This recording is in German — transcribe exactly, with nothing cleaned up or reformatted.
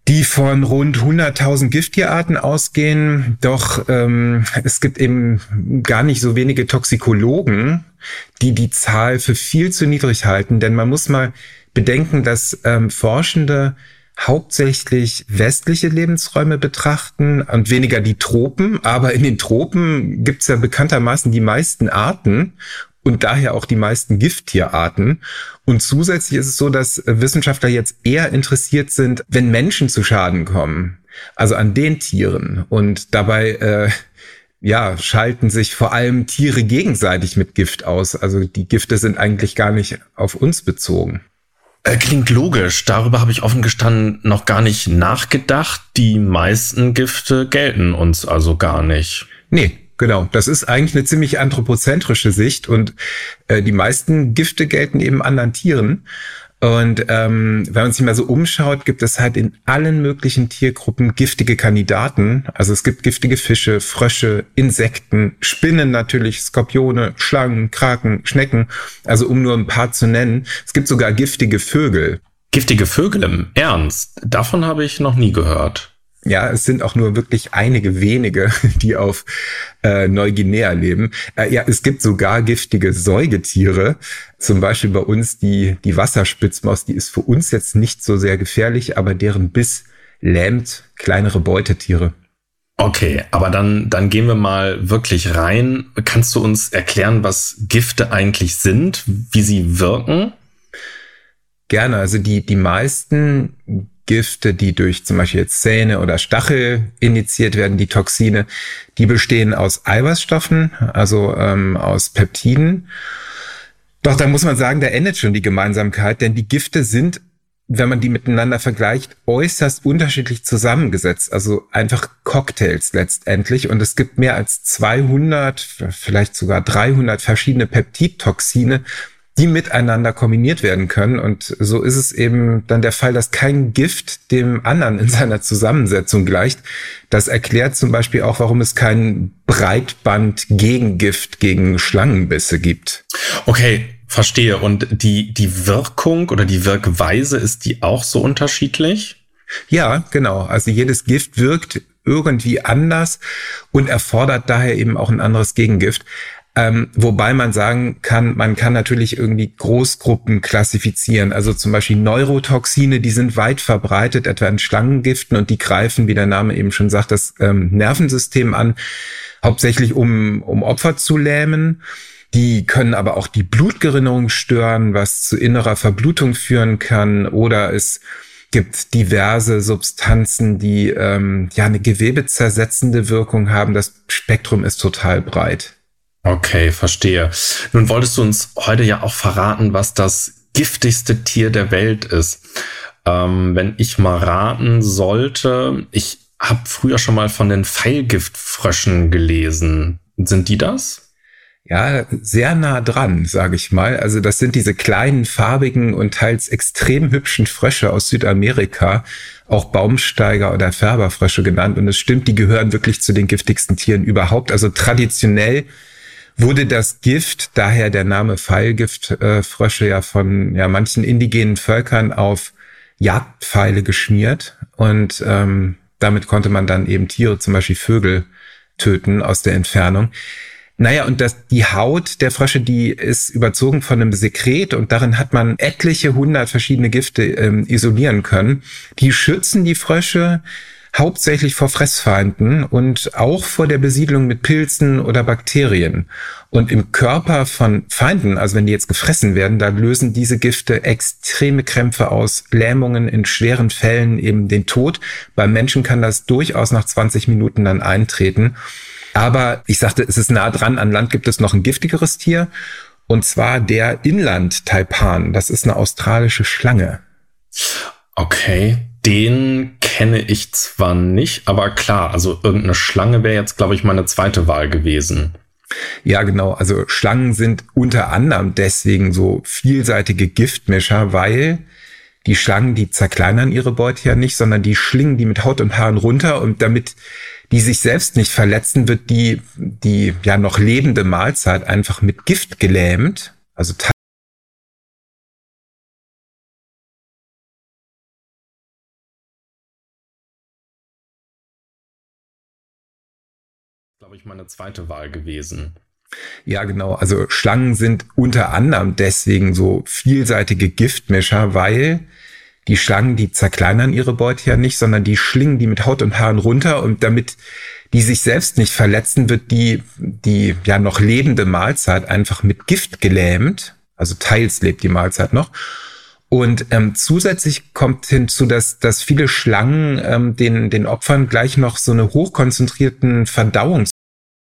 die von rund hunderttausend Gifttierarten ausgehen. Doch ähm, es gibt eben gar nicht so wenige Toxikologen, die die Zahl für viel zu niedrig halten. Denn man muss mal bedenken, dass ähm, Forschende hauptsächlich westliche Lebensräume betrachten und weniger die Tropen. Aber in den Tropen gibt es ja bekanntermaßen die meisten Arten und daher auch die meisten Gifttierarten. Und zusätzlich ist es so, dass Wissenschaftler jetzt eher interessiert sind, wenn Menschen zu Schaden kommen, also an den Tieren. Und dabei äh, ja, schalten sich vor allem Tiere gegenseitig mit Gift aus. Also die Gifte sind eigentlich gar nicht auf uns bezogen. Klingt logisch. Darüber habe ich offen gestanden noch gar nicht nachgedacht. Die meisten Gifte gelten uns also gar nicht. Nee. Genau, das ist eigentlich eine ziemlich anthropozentrische Sicht und äh, die meisten Gifte gelten eben anderen Tieren. Und ähm, wenn man sich mal so umschaut, gibt es halt in allen möglichen Tiergruppen giftige Kandidaten. Also es gibt giftige Fische, Frösche, Insekten, Spinnen natürlich, Skorpione, Schlangen, Kraken, Schnecken. Also um nur ein paar zu nennen. Es gibt sogar giftige Vögel. Giftige Vögel im Ernst? Davon habe ich noch nie gehört. Ja, es sind auch nur wirklich einige wenige, die auf äh, Neuguinea leben. Äh, ja, es gibt sogar giftige Säugetiere. Zum Beispiel bei uns die die Wasserspitzmaus, die ist für uns jetzt nicht so sehr gefährlich, aber deren Biss lähmt kleinere Beutetiere. Okay, aber dann dann gehen wir mal wirklich rein. Kannst du uns erklären, was Gifte eigentlich sind, wie sie wirken? Gerne. Also die die meisten Gifte, die durch zum Beispiel jetzt Zähne oder Stachel injiziert werden, die Toxine, die bestehen aus Eiweißstoffen, also ähm, aus Peptiden. Doch da muss man sagen, da endet schon die Gemeinsamkeit, denn die Gifte sind, wenn man die miteinander vergleicht, äußerst unterschiedlich zusammengesetzt, also einfach Cocktails letztendlich. Und es gibt mehr als zweihundert, vielleicht sogar dreihundert verschiedene Peptidtoxine, die miteinander kombiniert werden können. Und so ist es eben dann der Fall, dass kein Gift dem anderen in seiner Zusammensetzung gleicht. Das erklärt zum Beispiel auch, warum es kein Breitband-Gegengift gegen Schlangenbisse gibt. Okay, verstehe. Und die, die Wirkung oder die Wirkweise, ist die auch so unterschiedlich? Ja, genau. Also jedes Gift wirkt irgendwie anders und erfordert daher eben auch ein anderes Gegengift. Ähm, wobei man sagen kann, man kann natürlich irgendwie Großgruppen klassifizieren. Also zum Beispiel Neurotoxine, die sind weit verbreitet, etwa in Schlangengiften, und die greifen, wie der Name eben schon sagt, das ähm, Nervensystem an, hauptsächlich um, um Opfer zu lähmen. Die können aber auch die Blutgerinnung stören, was zu innerer Verblutung führen kann. Oder es gibt diverse Substanzen, die ähm, ja eine gewebezersetzende Wirkung haben. Das Spektrum ist total breit. Okay, verstehe. Nun wolltest du uns heute ja auch verraten, was das giftigste Tier der Welt ist. Ähm, wenn ich mal raten sollte, ich habe früher schon mal von den Pfeilgiftfröschen gelesen. Sind die das? Ja, sehr nah dran, sage ich mal. Also das sind diese kleinen, farbigen und teils extrem hübschen Frösche aus Südamerika, auch Baumsteiger oder Färberfrösche genannt. Und es stimmt, die gehören wirklich zu den giftigsten Tieren überhaupt. Also traditionell wurde das Gift, daher der Name Pfeilgiftfrösche, äh, ja von ja manchen indigenen Völkern auf Jagdpfeile geschmiert. Und ähm, damit konnte man dann eben Tiere, zum Beispiel Vögel, töten aus der Entfernung. Naja, und das, die Haut der Frösche, die ist überzogen von einem Sekret, und darin hat man etliche hundert verschiedene Gifte ähm, isolieren können. Die schützen die Frösche hauptsächlich vor Fressfeinden und auch vor der Besiedlung mit Pilzen oder Bakterien. Und im Körper von Feinden, also wenn die jetzt gefressen werden, da lösen diese Gifte extreme Krämpfe aus, Lähmungen, in schweren Fällen eben den Tod. Beim Menschen kann das durchaus nach zwanzig Minuten dann eintreten. Aber ich sagte, es ist nah dran, an Land gibt es noch ein giftigeres Tier, und zwar der Inland-Taipan. Das ist eine australische Schlange. Okay, den kenne ich zwar nicht, aber klar, also irgendeine Schlange wäre jetzt, glaube ich, meine zweite Wahl gewesen. Ja, genau. Also Schlangen sind unter anderem deswegen so vielseitige Giftmischer, weil die Schlangen, die zerkleinern ihre Beute ja nicht, sondern die schlingen die mit Haut und Haaren runter, und damit die sich selbst nicht verletzen, wird die, die ja noch lebende Mahlzeit einfach mit Gift gelähmt, also glaube ich, meine zweite Wahl gewesen. Ja, genau. Also Schlangen sind unter anderem deswegen so vielseitige Giftmischer, weil die Schlangen, die zerkleinern ihre Beute ja nicht, sondern die schlingen die mit Haut und Haaren runter, und damit die sich selbst nicht verletzen, wird die, die ja noch lebende Mahlzeit einfach mit Gift gelähmt. Also teils lebt die Mahlzeit noch. Und ähm, zusätzlich kommt hinzu, dass, dass viele Schlangen ähm, den, den Opfern gleich noch so eine hochkonzentrierten Verdauungs